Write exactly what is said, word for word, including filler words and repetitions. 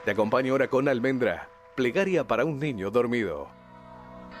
Te acompaño ahora con Almendra, plegaria para un niño dormido.